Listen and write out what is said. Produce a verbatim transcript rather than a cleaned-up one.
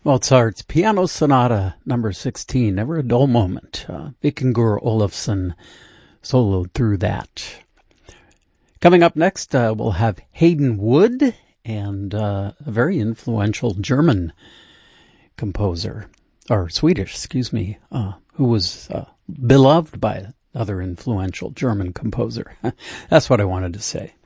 Mozart's Piano Sonata number sixteen, Never a Dull Moment. Uh, Vikingur Olafsson soloed through that. Coming up next, uh, we'll have Hayden Wood and uh, a very influential German composer, or Swedish, excuse me, uh, who was uh, beloved by another influential German composer. That's what I wanted to say.